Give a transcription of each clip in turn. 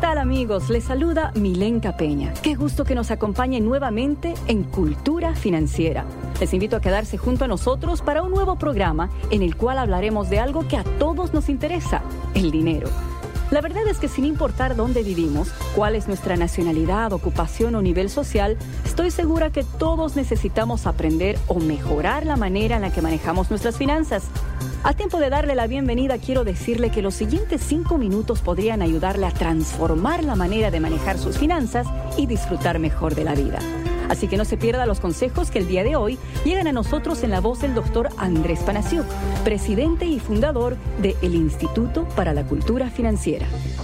tal, amigos? Les saluda Milenka Peña. Qué gusto que nos acompañen nuevamente en Cultura Financiera. Les invito a quedarse junto a nosotros para un nuevo programa en el cual hablaremos de algo que a todos nos interesa, el dinero. La verdad es que sin importar dónde vivimos, cuál es nuestra nacionalidad, ocupación o nivel social, estoy segura que todos necesitamos aprender o mejorar la manera en la que manejamos nuestras finanzas. A tiempo de darle la bienvenida, quiero decirle que los siguientes 5 minutos podrían ayudarle a transformar la manera de manejar sus finanzas y disfrutar mejor de la vida. Así que no se pierda los consejos que el día de hoy llegan a nosotros en la voz del Dr. Andrés Panasiuk, presidente y fundador del Instituto para la Cultura Financiera.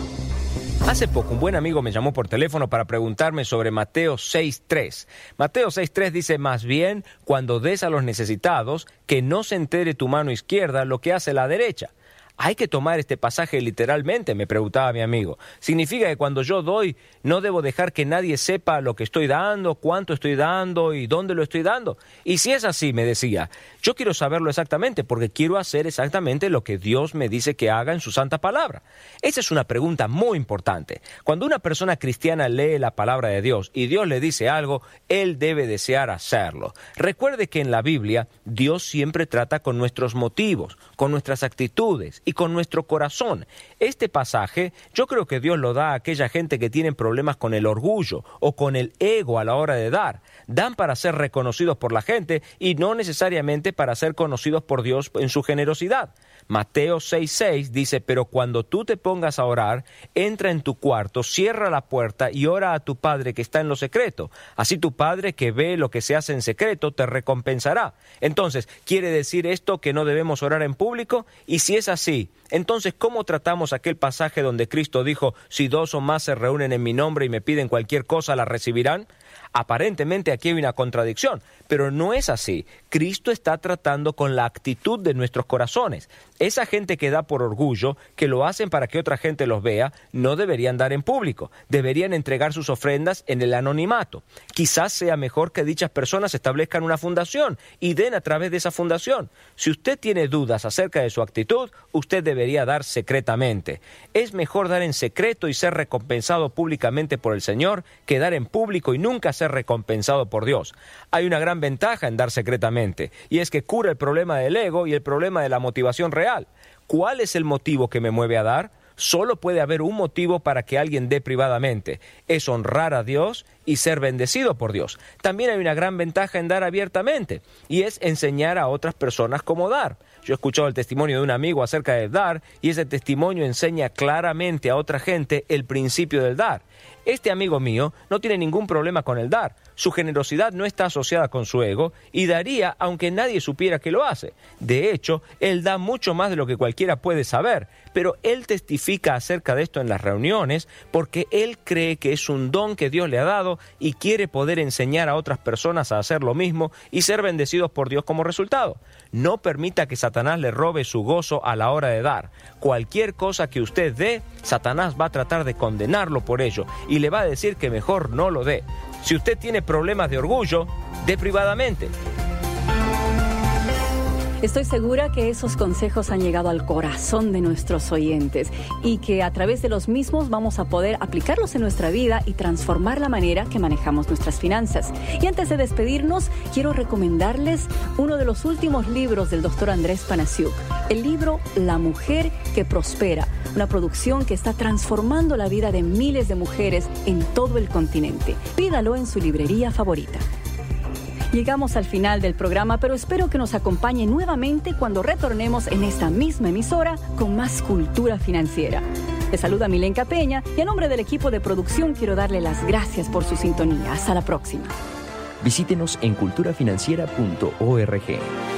Hace poco un buen amigo me llamó por teléfono para preguntarme sobre Mateo 6.3. Mateo 6.3 dice: más bien, cuando des a los necesitados, que no se entere tu mano izquierda lo que hace la derecha. ¿Hay que tomar este pasaje literalmente?, me preguntaba mi amigo. ¿Significa que cuando yo doy, no debo dejar que nadie sepa lo que estoy dando, cuánto estoy dando y dónde lo estoy dando? Y si es así, me decía, yo quiero saberlo exactamente porque quiero hacer exactamente lo que Dios me dice que haga en su santa palabra. Esa es una pregunta muy importante. Cuando una persona cristiana lee la palabra de Dios y Dios le dice algo, él debe desear hacerlo. Recuerde que en la Biblia, Dios siempre trata con nuestros motivos, con nuestras actitudes y con nuestro corazón. Este pasaje yo creo que Dios lo da a aquella gente que tiene problemas con el orgullo o con el ego a la hora de dar. Dan para ser reconocidos por la gente y no necesariamente para ser conocidos por Dios en su generosidad. Mateo 6.6 dice: pero cuando tú te pongas a orar, entra en tu cuarto, cierra la puerta y ora a tu Padre que está en lo secreto. Así tu Padre que ve lo que se hace en secreto te recompensará. Entonces, ¿quiere decir esto que no debemos orar en público? Y si es así, entonces, ¿cómo tratamos aquel pasaje donde Cristo dijo: si 2 o más se reúnen en mi nombre y me piden cualquier cosa, la recibirán? Aparentemente aquí hay una contradicción, pero no es así. Cristo está tratando con la actitud de nuestros corazones. Esa gente que da por orgullo, que lo hacen para que otra gente los vea, no deberían dar en público. Deberían entregar sus ofrendas en el anonimato. Quizás sea mejor que dichas personas establezcan una fundación y den a través de esa fundación. Si usted tiene dudas acerca de su actitud, usted debería dar secretamente. Es mejor dar en secreto y ser recompensado públicamente por el Señor que dar en público y nunca ser recompensado por Dios. Hay una gran ventaja en dar secretamente, y es que cura el problema del ego y el problema de la motivación real. ¿Cuál es el motivo que me mueve a dar? Solo puede haber un motivo para que alguien dé privadamente. Es honrar a Dios y ser bendecido por Dios. También hay una gran ventaja en dar abiertamente, y es enseñar a otras personas cómo dar. Yo he escuchado el testimonio de un amigo acerca de dar, y ese testimonio enseña claramente a otra gente el principio del dar. Este amigo mío no tiene ningún problema con el dar. Su generosidad no está asociada con su ego y daría aunque nadie supiera que lo hace. De hecho, él da mucho más de lo que cualquiera puede saber, pero él testifica acerca de esto en las reuniones porque él cree que es un don que Dios le ha dado y quiere poder enseñar a otras personas a hacer lo mismo y ser bendecidos por Dios como resultado. No permita que Satanás le robe su gozo a la hora de dar. Cualquier cosa que usted dé, Satanás va a tratar de condenarlo por ello y le va a decir que mejor no lo dé. Si usted tiene problemas de orgullo, dé privadamente. Estoy segura que esos consejos han llegado al corazón de nuestros oyentes y que a través de los mismos vamos a poder aplicarlos en nuestra vida y transformar la manera que manejamos nuestras finanzas. Y antes de despedirnos, quiero recomendarles uno de los últimos libros del Dr. Andrés Panasiuk, el libro La Mujer que Prospera, una producción que está transformando la vida de miles de mujeres en todo el continente. Pídalo en su librería favorita. Llegamos al final del programa, pero espero que nos acompañe nuevamente cuando retornemos en esta misma emisora con más cultura financiera. Les saluda Milenka Peña y a nombre del equipo de producción quiero darle las gracias por su sintonía. Hasta la próxima. Visítenos en culturafinanciera.org.